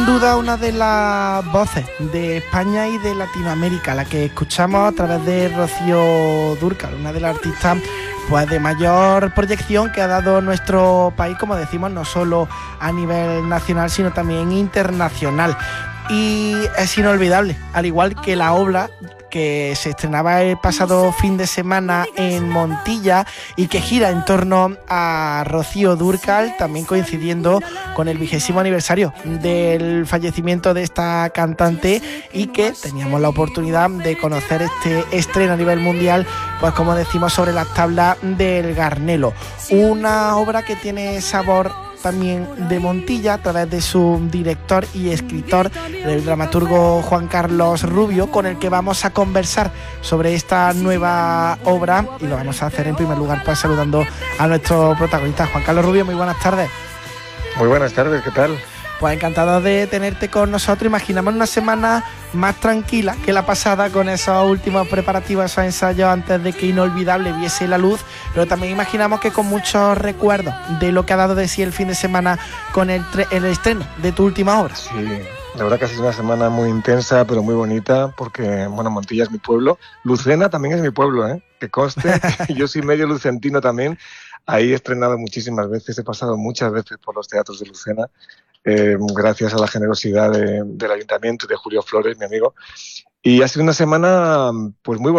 Duda una de las voces de España y de Latinoamérica, la que escuchamos a través de Rocío Dúrcal, una de las artistas pues de mayor proyección que ha dado nuestro país, como decimos, no solo a nivel nacional sino también internacional. Y es inolvidable, al igual que la obra que se estrenaba el pasado fin de semana en Montilla y que gira en torno a Rocío Dúrcal, también coincidiendo con el 20º aniversario del fallecimiento de esta cantante, y que teníamos la oportunidad de conocer este estreno a nivel mundial, pues como decimos, sobre las tablas del Garnelo. Una obra que tiene sabor también de Montilla a través de su director y escritor, el dramaturgo Juan Carlos Rubio, con el que vamos a conversar sobre esta nueva obra, y lo vamos a hacer en primer lugar pues saludando a nuestro protagonista. Juan Carlos Rubio, muy buenas tardes. Muy buenas tardes, ¿qué tal? Pues encantado de tenerte con nosotros. Imaginamos una semana más tranquila que la pasada, con esos últimos preparativos, esos ensayos antes de que Inolvidable viese la luz, pero también imaginamos que con muchos recuerdos de lo que ha dado de sí el fin de semana con el estreno de tu última obra. Sí, la verdad que ha sido una semana muy intensa, pero muy bonita, porque, bueno, Montilla es mi pueblo, Lucena también es mi pueblo, que conste, yo soy medio lucentino también, ahí he estrenado muchísimas veces, he pasado muchas veces por los teatros de Lucena, gracias a la generosidad del ayuntamiento, de Julio Flores, mi amigo. Y ha sido una semana pues muy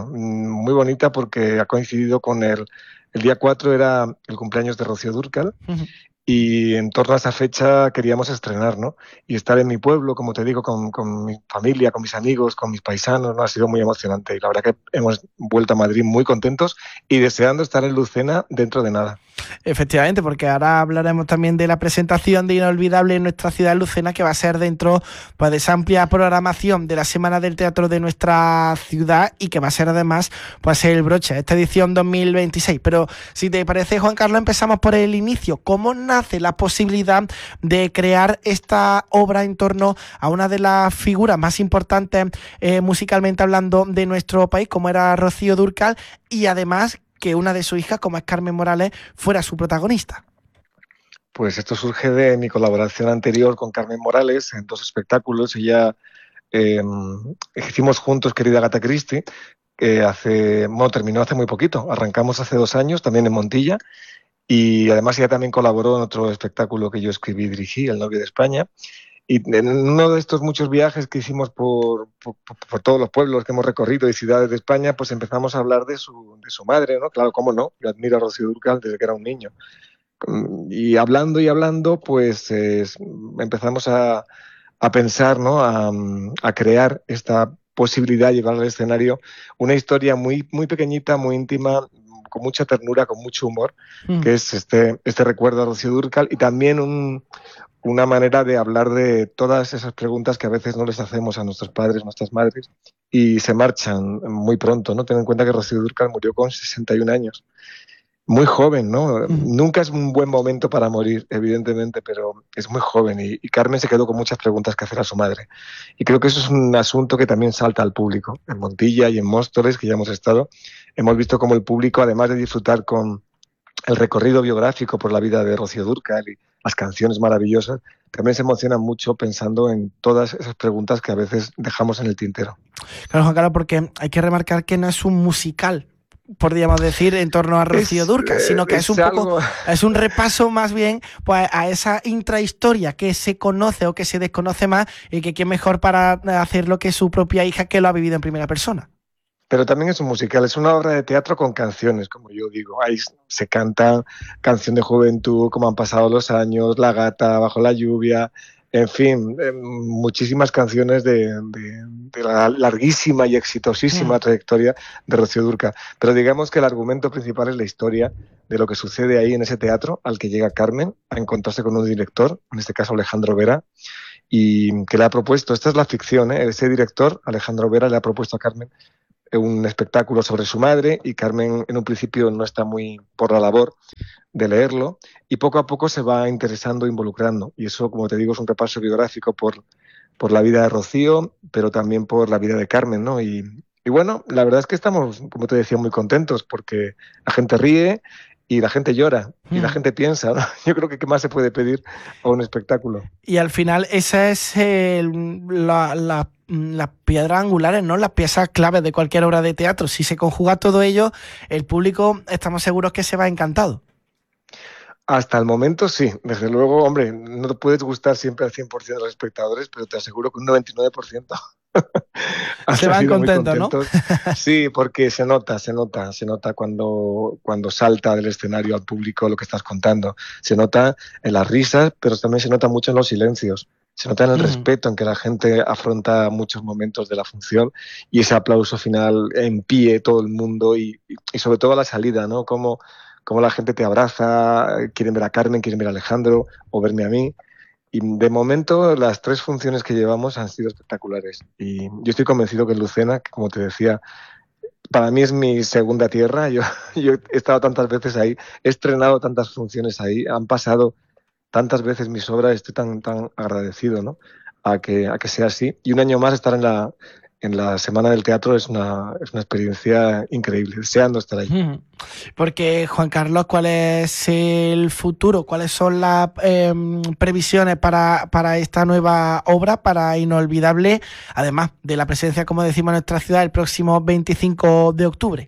bonita porque ha coincidido con el día 4 era el cumpleaños de Rocío Dúrcal. Uh-huh. Y en torno a esa fecha queríamos estrenar, ¿no? Y estar en mi pueblo, como te digo, con mi familia, con mis amigos, con mis paisanos, ¿no? Ha sido muy emocionante. Y la verdad que hemos vuelto a Madrid muy contentos y deseando estar en Lucena dentro de nada. Efectivamente, porque ahora hablaremos también de la presentación de Inolvidable en nuestra ciudad, Lucena, que va a ser dentro pues, de esa amplia programación de la Semana del Teatro de nuestra ciudad, y que va a ser además pues, el broche de esta edición 2026. Pero si te parece, Juan Carlos, empezamos por el inicio. ¿Cómo nace la posibilidad de crear esta obra en torno a una de las figuras más importantes musicalmente hablando de nuestro país, como era Rocío Dúrcal, y además que una de sus hijas, como es Carmen Morales, fuera su protagonista? Pues esto surge de mi colaboración anterior con Carmen Morales en 2 espectáculos. Ella hicimos juntos Querida Agatha Christie, que terminó hace muy poquito. Arrancamos hace 2 años, también en Montilla, y además ella también colaboró en otro espectáculo que yo escribí y dirigí, El novio de España. Y en uno de estos muchos viajes que hicimos por todos los pueblos que hemos recorrido y ciudades de España, pues empezamos a hablar de su madre, ¿no? Claro, cómo no, yo admiro a Rocío Dúrcal desde que era un niño. Y hablando, pues empezamos a pensar, ¿no? A crear esta posibilidad de llevar al escenario una historia muy, muy pequeñita, muy íntima, con mucha ternura, con mucho humor, que es este recuerdo a Rocío Dúrcal, y también una manera de hablar de todas esas preguntas que a veces no les hacemos a nuestros padres, nuestras madres, y se marchan muy pronto, ¿no? Ten en cuenta que Rocío Dúrcal murió con 61 años. Muy joven, ¿no? Nunca es un buen momento para morir, evidentemente, pero es muy joven, y Carmen se quedó con muchas preguntas que hacer a su madre. Y creo que eso es un asunto que también salta al público. En Montilla y en Móstoles, que ya hemos estado, hemos visto cómo el público, además de disfrutar con el recorrido biográfico por la vida de Rocío Dúrcal y las canciones maravillosas, también se emocionan mucho pensando en todas esas preguntas que a veces dejamos en el tintero. Claro, Juan Carlos, porque hay que remarcar que no es un musical, podríamos decir, en torno a Rocío Dúrcal, sino que es un poco, es un repaso más bien pues, a esa intrahistoria que se conoce o que se desconoce más, y que quién mejor para hacerlo que su propia hija, que lo ha vivido en primera persona. Pero también es un musical, es una obra de teatro con canciones, como yo digo. Ahí se canta Canción de Juventud, Cómo han pasado los años, La gata, Bajo la lluvia, en fin, muchísimas canciones de la larguísima y exitosísima trayectoria de Rocío Dúrcal. Pero digamos que el argumento principal es la historia de lo que sucede ahí en ese teatro al que llega Carmen a encontrarse con un director, en este caso Alejandro Vera, y que le ha propuesto, esta es la ficción, ese director, Alejandro Vera, le ha propuesto a Carmen un espectáculo sobre su madre, y Carmen en un principio no está muy por la labor de leerlo, y poco a poco se va interesando, involucrando, y eso, como te digo, es un repaso biográfico por la vida de Rocío, pero también por la vida de Carmen, ¿no? Y bueno, la verdad es que estamos, como te decía, muy contentos porque la gente ríe y la gente llora y la gente piensa, ¿no? Yo creo que ¿qué más se puede pedir a un espectáculo? Y al final esa es las piedras angulares, ¿no? Las piezas claves de cualquier obra de teatro. Si se conjuga todo ello, el público estamos seguros que se va encantado. Hasta el momento sí, desde luego, hombre, no te puedes gustar siempre al 100% de los espectadores, pero te aseguro que un 99% se van contentos, ¿no? Sí, porque se nota cuando salta del escenario al público lo que estás contando. Se nota en las risas, pero también se nota mucho en los silencios. Se nota en el respeto en que la gente afronta muchos momentos de la función y ese aplauso final en pie, todo el mundo y sobre todo a la salida, ¿no? Como la gente te abraza, quieren ver a Carmen, quieren ver a Alejandro o verme a mí. Y de momento las 3 funciones que llevamos han sido espectaculares. Y yo estoy convencido que Lucena, que como te decía, para mí es mi segunda tierra. Yo he estado tantas veces ahí, he estrenado tantas funciones ahí, han pasado tantas veces mis obras, estoy tan agradecido, ¿no? a que sea así. Y un año más estar en la Semana del Teatro es una experiencia increíble, deseando estar ahí. Porque, Juan Carlos, ¿cuál es el futuro? ¿Cuáles son las previsiones para esta nueva obra, para Inolvidable, además de la presencia, como decimos, en nuestra ciudad el próximo 25 de octubre?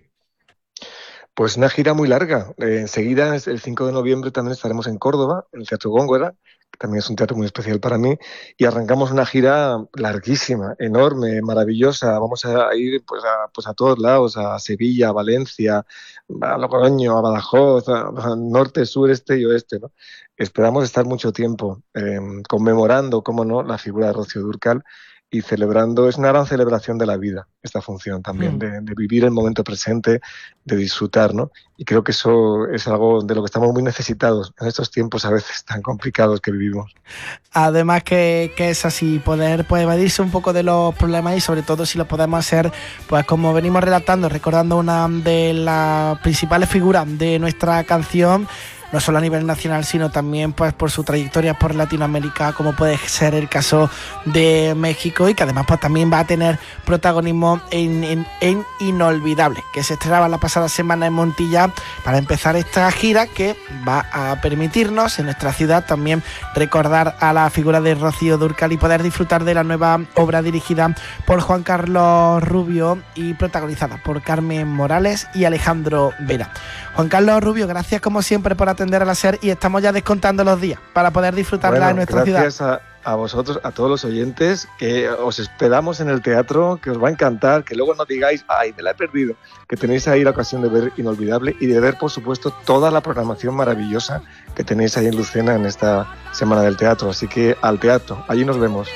Pues una gira muy larga. Enseguida, el 5 de noviembre, también estaremos en Córdoba, en el Teatro Góngora, que también es un teatro muy especial para mí, y arrancamos una gira larguísima, enorme, maravillosa. Vamos a ir pues a todos lados, a Sevilla, a Valencia, a Logroño, a Badajoz, a norte, sur, este y oeste, ¿no? Esperamos estar mucho tiempo conmemorando, cómo no, la figura de Rocío Dúrcal y celebrando. Es una gran celebración de la vida, esta función también, de vivir el momento presente, de disfrutar, ¿no? Y creo que eso es algo de lo que estamos muy necesitados en estos tiempos a veces tan complicados que vivimos. Además que es así, poder pues evadirse un poco de los problemas y sobre todo si lo podemos hacer, pues como venimos relatando, recordando una de las principales figuras de nuestra canción, no solo a nivel nacional, sino también pues por su trayectoria por Latinoamérica, como puede ser el caso de México, y que además pues también va a tener protagonismo en Inolvidable, que se estrenaba la pasada semana en Montilla, para empezar esta gira que va a permitirnos en nuestra ciudad también recordar a la figura de Rocío Dúrcal y poder disfrutar de la nueva obra dirigida por Juan Carlos Rubio y protagonizada por Carmen Morales y Alejandro Vera. Juan Carlos Rubio, gracias como siempre por atender a la SER, y estamos ya descontando los días para poder disfrutarla en nuestra ciudad. Gracias a vosotros, a todos los oyentes, que os esperamos en el teatro, que os va a encantar, que luego no digáis, ay, me la he perdido, que tenéis ahí la ocasión de ver Inolvidable y de ver, por supuesto, toda la programación maravillosa que tenéis ahí en Lucena en esta Semana del Teatro. Así que al teatro, allí nos vemos.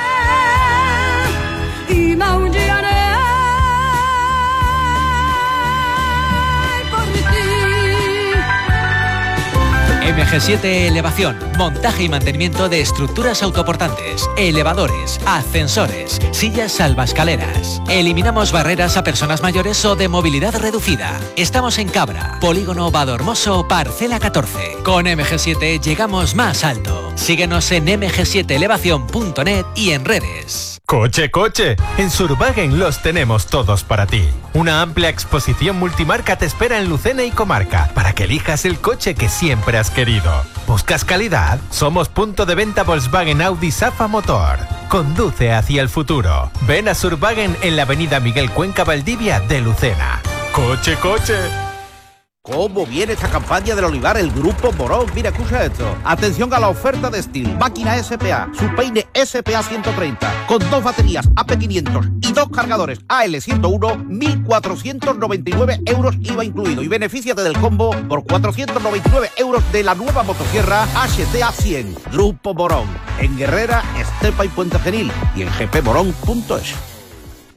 MG7 Elevación, montaje y mantenimiento de estructuras autoportantes, elevadores, ascensores, sillas salvaescaleras. Eliminamos barreras a personas mayores o de movilidad reducida. Estamos en Cabra, Polígono Vadormoso, Parcela 14. Con MG7 llegamos más alto. Síguenos en mg7elevacion.net y en redes. ¡Coche, coche! En Surwagen los tenemos todos para ti. Una amplia exposición multimarca te espera en Lucena y comarca para que elijas el coche que siempre has querido. ¿Buscas calidad? Somos punto de venta Volkswagen, Audi, Safa Motor. Conduce hacia el futuro. Ven a Surwagen en la avenida Miguel Cuenca Valdivia de Lucena. ¡Coche, coche! ¿Cómo viene esta campaña del olivar? El Grupo Morón. Mira, escucha esto. Atención a la oferta de Steel. Máquina SPA. Su peine SPA 130. Con 2 baterías AP500 y 2 cargadores AL101. 1.499 euros IVA incluido. Y benefíciate del combo por 499 euros de la nueva motosierra HTA 100. Grupo Morón. En Guerrera, Estepa y Puente Genil. Y en gpmorón.es.